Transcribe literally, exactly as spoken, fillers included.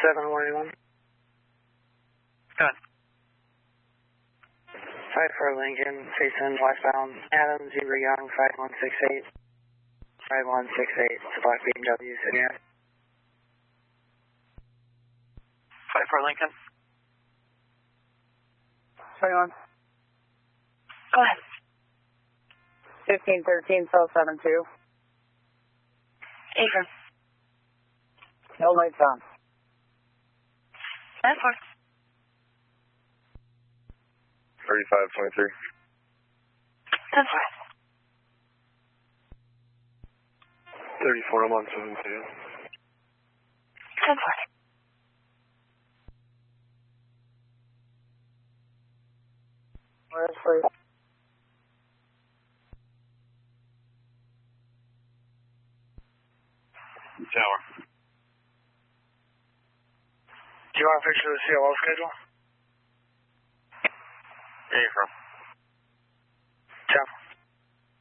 seven one one. Go ahead. five four Lincoln, facing westbound, Adam Zebra Young, five one six eight. five one six eight, it's a black B M W, City Ave. five four Lincoln. twenty-one. Go ahead. fifteen thirteen, cell seven two. Akron. No lights on. ten four. thirty-five twenty-three. ten four. thirty-four, I'm on seven two. ten four. Where's please? Tower. Do you want a picture of the C L O schedule? Where are you from?